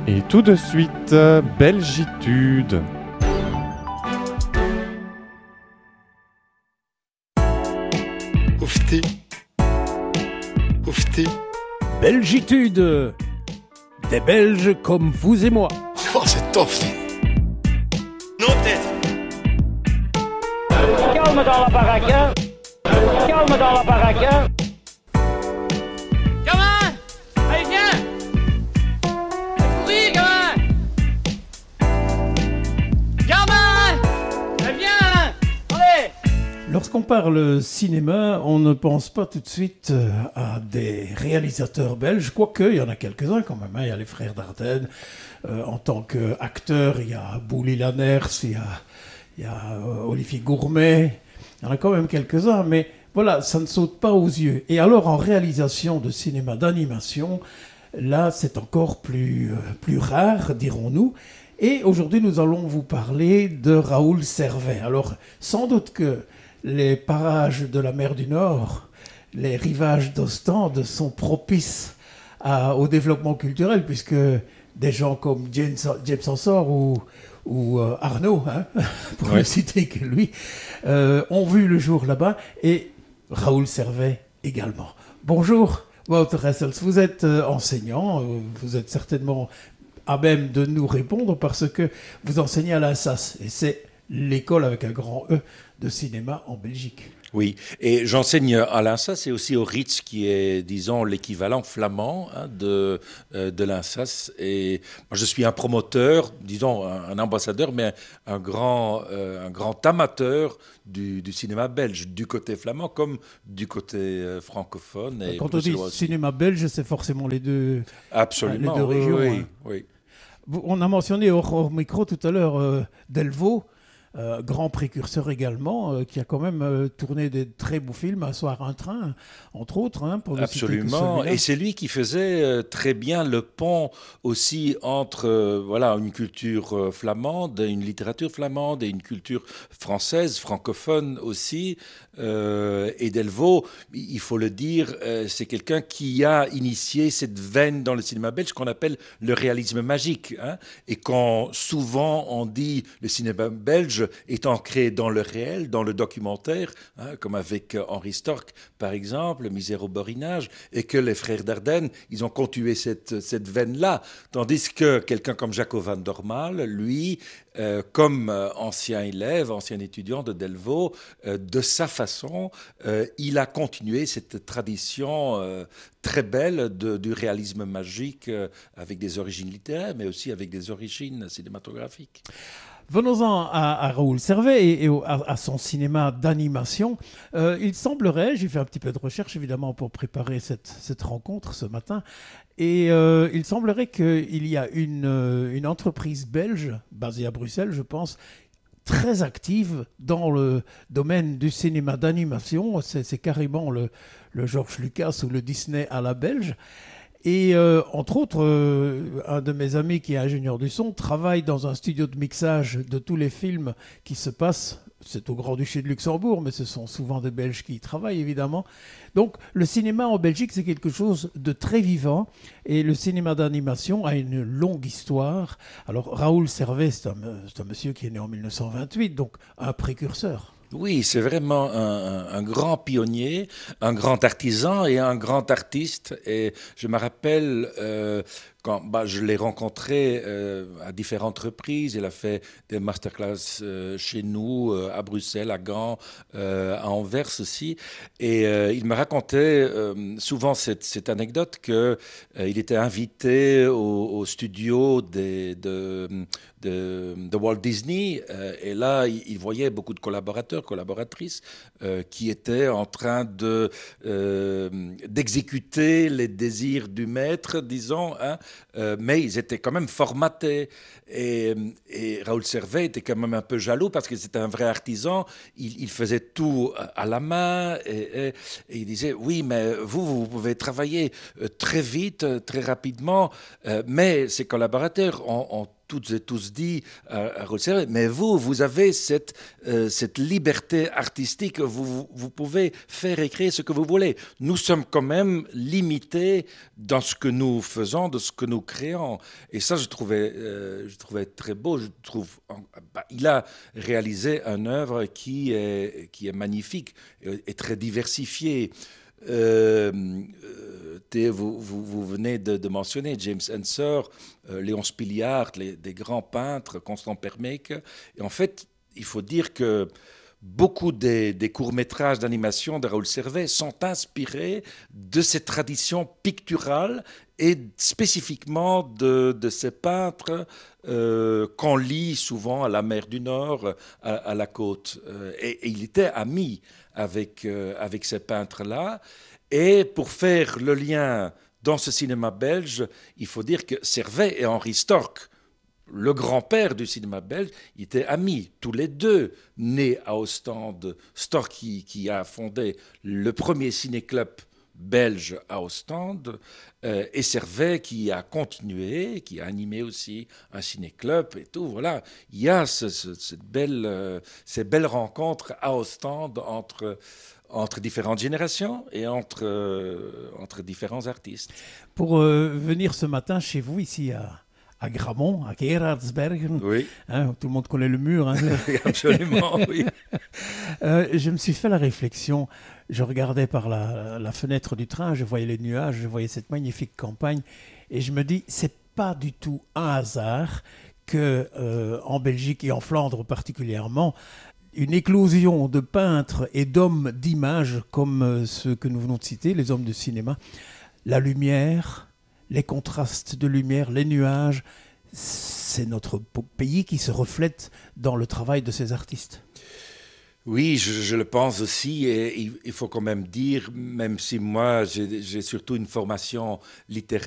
Et tout de suite, Belgitude. Oufti. Oufti. Belgitude. Des Belges comme vous et moi. Oh, c'est tof. Non, tête. Calme dans la baraque, hein. Calme dans la baraque, hein. Gamin! Allez, viens! Courir, gamin! Gamin! Allez, viens! Allez! Lorsqu'on parle cinéma, on ne pense pas tout de suite à des réalisateurs belges, quoique il y en a quelques-uns quand même. Il y a les frères Dardenne. En tant qu'acteur, il y a Bouli Lanners, il y a Olivier Gourmet. Il y en a quand même quelques-uns, mais voilà, ça ne saute pas aux yeux. Et alors, en réalisation de cinéma d'animation, là, c'est encore plus rare, dirons-nous. Et aujourd'hui, nous allons vous parler de Raoul Servet. Alors, sans doute que les parages de la mer du Nord, les rivages d'Ostende sont propices au développement culturel, puisque des gens comme James Ensor ou Arnaud, hein, pour ne citer que lui, ont vu le jour là-bas, et Raoul Servet également. Bonjour, Wouter Hessels, vous êtes enseignant, vous êtes certainement à même de nous répondre parce que vous enseignez à l'ASSAS, et c'est l'école avec un grand E de cinéma en Belgique. Oui, et j'enseigne à l'INSAS et aussi au RITS, qui est, disons, l'équivalent flamand de l'INSAS. Et moi, je suis un promoteur, disons, un ambassadeur, mais un grand amateur du cinéma belge, du côté flamand comme du côté francophone. Et quand on dit cinéma belge, c'est forcément les deux, absolument, les deux régions. Oui, hein. oui. On a mentionné hors micro tout à l'heure Delvaux, grand précurseur également, qui a quand même tourné des très beaux films, Un soir, un train, entre autres. Hein, pour absolument, et c'est lui qui faisait très bien le pont aussi entre une culture flamande, une littérature flamande et une culture française, francophone aussi. Et Delvaux, il faut le dire, c'est quelqu'un qui a initié cette veine dans le cinéma belge qu'on appelle le réalisme magique. Hein, et quand souvent on dit le cinéma belge est ancré dans le réel, dans le documentaire, hein, comme avec Henri Storck par exemple, Misère au borinage, et que les frères Dardenne, ils ont continué cette veine-là, tandis que quelqu'un comme Jaco van Dormael, lui, comme ancien élève, ancien étudiant de Delvaux, de sa façon, il a continué cette tradition très belle du réalisme magique avec des origines littéraires, mais aussi avec des origines cinématographiques. Venons-en à Raoul Servet et à son cinéma d'animation. Il semblerait, j'ai fait un petit peu de recherche évidemment pour préparer cette rencontre ce matin, et il semblerait qu'il y a une entreprise belge, basée à Bruxelles je pense, très active dans le domaine du cinéma d'animation. C'est carrément le George Lucas ou le Disney à la belge. Et entre autres, un de mes amis qui est ingénieur du son travaille dans un studio de mixage de tous les films qui se passent. C'est au Grand-Duché de Luxembourg, mais ce sont souvent des Belges qui y travaillent, évidemment. Donc, le cinéma en Belgique, c'est quelque chose de très vivant. Et le cinéma d'animation a une longue histoire. Alors, Raoul Servet, c'est un monsieur qui est né en 1928, donc un précurseur. Oui, c'est vraiment un grand pionnier, un grand artisan et un grand artiste. Et je me rappelle quand je l'ai rencontré à différentes reprises. Il a fait des masterclass chez nous, à Bruxelles, à Gand, à Anvers aussi. Et il me racontait souvent cette anecdote qu'il était invité au studio de Walt Disney. Et là, il voyait beaucoup de collaboratrices qui étaient en train d'exécuter les désirs du maître, disons, hein, mais ils étaient quand même formatés. Et Raoul Servet était quand même un peu jaloux parce que c'était un vrai artisan. Il faisait tout à la main et il disait oui, mais vous pouvez travailler très vite, très rapidement, mais ces collaborateurs ont toutes et tous dit à Raoul Servet, mais vous avez cette liberté artistique, vous pouvez faire et créer ce que vous voulez. Nous sommes quand même limités dans ce que nous faisons, de ce que nous créons. Et ça, je trouvais très beau. Il a réalisé une œuvre qui est magnifique et très diversifiée. Vous venez de mentionner James Ensor, Léon Spiliart, des grands peintres, Constant Permeke. Et en fait, il faut dire que beaucoup des courts-métrages d'animation de Raoul Servet sont inspirés de cette tradition picturale et spécifiquement de ces peintres qu'on lit souvent à la mer du Nord, à la côte. Et il était ami avec ces peintres-là. Et pour faire le lien dans ce cinéma belge, il faut dire que Servet et Henri Storck, le grand-père du cinéma belge, ils étaient amis, tous les deux, nés à Ostende. Storck qui a fondé le premier ciné-club belge à Ostende, et Servet qui a continué, qui a animé aussi un ciné-club et tout. Voilà, il y a ces belles rencontres à Ostende entre différentes générations et entre différents artistes. Pour venir ce matin chez vous, ici à Gramont, à Gerardsbergen, Oui. Hein, tout le monde connaît le mur. Hein. Absolument, oui. Je me suis fait la réflexion, je regardais par la fenêtre du train, je voyais les nuages, je voyais cette magnifique campagne, et je me dis, c'est pas du tout un hasard que en Belgique et en Flandre particulièrement, une éclosion de peintres et d'hommes d'image comme ceux que nous venons de citer, les hommes de cinéma, la lumière, les contrastes de lumière, les nuages, c'est notre pays qui se reflète dans le travail de ces artistes. Oui, je le pense aussi, et il faut quand même dire, même si moi j'ai surtout une formation littéraire,